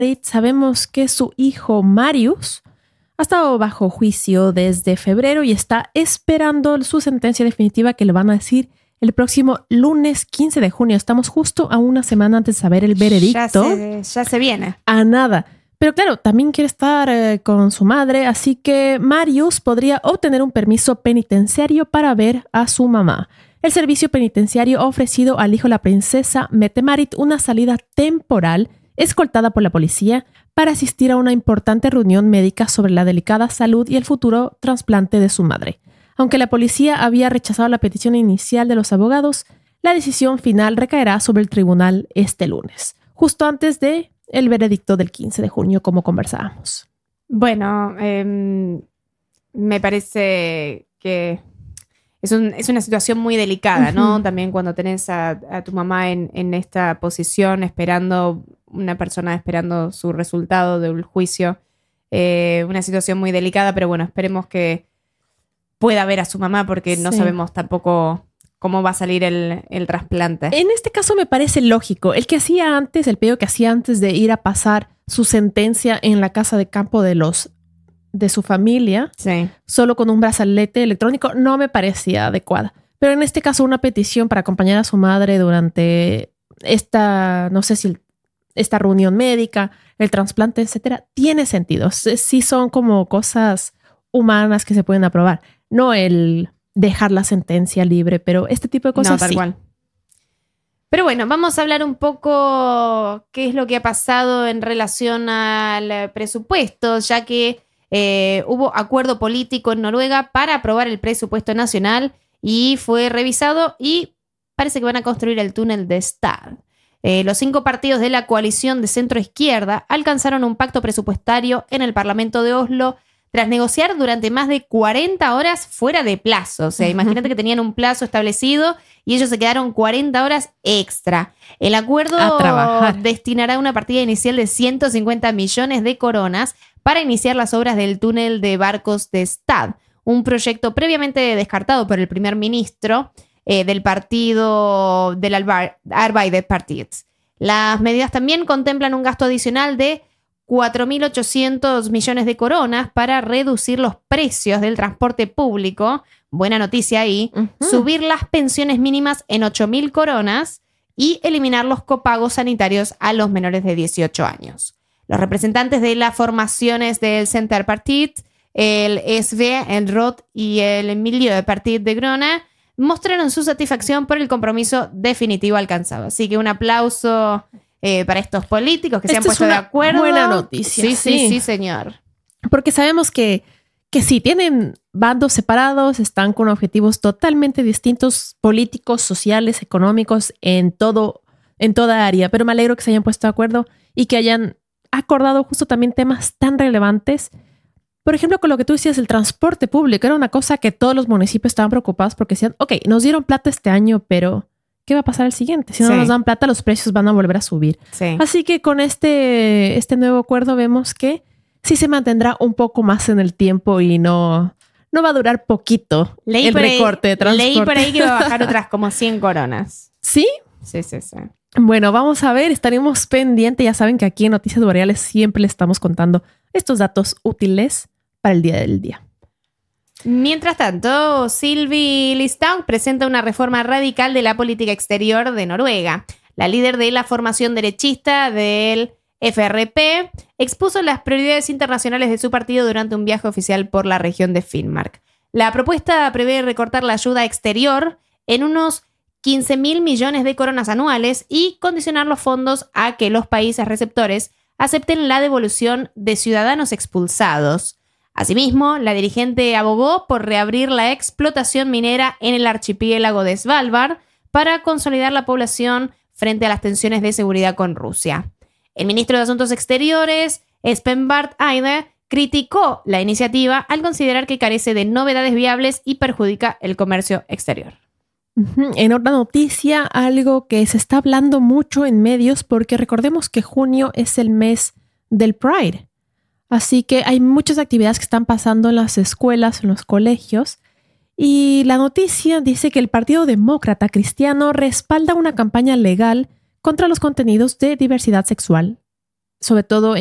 Sabemos que su hijo Marius ha estado bajo juicio desde febrero y está esperando su sentencia definitiva que le van a decir el próximo lunes 15 de junio. Estamos justo a una semana antes de saber el veredicto. Ya se viene. A nada. Pero claro, también quiere estar con su madre, así que Marius podría obtener un permiso penitenciario para ver a su mamá. El servicio penitenciario ha ofrecido al hijo de la princesa Mette-Marit una salida temporal escoltada por la policía para asistir a una importante reunión médica sobre la delicada salud y el futuro trasplante de su madre. Aunque la policía había rechazado la petición inicial de los abogados, la decisión final recaerá sobre el tribunal este lunes, justo antes de el veredicto del 15 de junio, como conversábamos. Bueno, me parece que es una situación muy delicada, ¿no? Uh-huh. También cuando tenés a tu mamá en esta posición, una persona esperando su resultado del juicio. Una situación muy delicada, pero bueno, esperemos que pueda ver a su mamá porque no sabemos tampoco cómo va a salir el trasplante. En este caso me parece lógico. El pedido que hacía antes de ir a pasar su sentencia en la casa de campo de su familia, solo con un brazalete electrónico, no me parecía adecuada. Pero en este caso una petición para acompañar a su madre durante esta reunión médica, el trasplante, etcétera, tiene sentido. Sí son como cosas humanas que se pueden aprobar. No el dejar la sentencia libre, pero este tipo de cosas tal cual. Pero bueno, vamos a hablar un poco qué es lo que ha pasado en relación al presupuesto, ya que hubo acuerdo político en Noruega para aprobar el presupuesto nacional y fue revisado y parece que van a construir el túnel de Stad. Los 5 partidos de la coalición de centro-izquierda alcanzaron un pacto presupuestario en el Parlamento de Oslo tras negociar durante más de 40 horas fuera de plazo. O sea, imagínate que tenían un plazo establecido y ellos se quedaron 40 horas extra. El acuerdo destinará una partida inicial de 150 millones de coronas para iniciar las obras del túnel de barcos de Stad, un proyecto previamente descartado por el primer ministro del partido del Arbeiderpartiet. Las medidas también contemplan un gasto adicional de 4.800 millones de coronas para reducir los precios del transporte público, buena noticia ahí, subir las pensiones mínimas en 8.000 coronas y eliminar los copagos sanitarios a los menores de 18 años. Los representantes de las formaciones del Centerpartiet, el SV, el ROT y el Miljöpartiet de Grønne mostraron su satisfacción por el compromiso definitivo alcanzado. Así que un aplauso para estos políticos que se han puesto de acuerdo. Buena noticia. Sí, señor. Porque sabemos que sí, tienen bandos separados, están con objetivos totalmente distintos, políticos, sociales, económicos, en toda área. Pero me alegro que se hayan puesto de acuerdo y que hayan acordado justo también temas tan relevantes. Por ejemplo, con lo que tú decías, el transporte público era una cosa que todos los municipios estaban preocupados porque decían, ok, nos dieron plata este año, pero ¿qué va a pasar el siguiente? Si no nos dan plata, los precios van a volver a subir. Sí. Así que con este nuevo acuerdo vemos que sí se mantendrá un poco más en el tiempo y no va a durar poquito el recorte de transporte. Leí por ahí que va a bajar otras como 100 coronas. ¿Sí? Sí. Bueno, vamos a ver, estaremos pendientes. Ya saben que aquí en Noticias Boreales siempre les estamos contando estos datos útiles para el día del día. Mientras tanto, Sylvi Listhaug presenta una reforma radical de la política exterior de Noruega. La líder de la formación derechista del FRP expuso las prioridades internacionales de su partido durante un viaje oficial por la región de Finnmark. La propuesta prevé recortar la ayuda exterior en unos 15.000 millones de coronas anuales y condicionar los fondos a que los países receptores acepten la devolución de ciudadanos expulsados. Asimismo, la dirigente abogó por reabrir la explotación minera en el archipiélago de Svalbard para consolidar la población frente a las tensiones de seguridad con Rusia. El ministro de Asuntos Exteriores, Espen Barth Eide, criticó la iniciativa al considerar que carece de novedades viables y perjudica el comercio exterior. En otra noticia, algo que se está hablando mucho en medios, porque recordemos que junio es el mes del Pride. Así que hay muchas actividades que están pasando en las escuelas, en los colegios. Y la noticia dice que el Partido Demócrata Cristiano respalda una campaña legal contra los contenidos de diversidad sexual sobre todo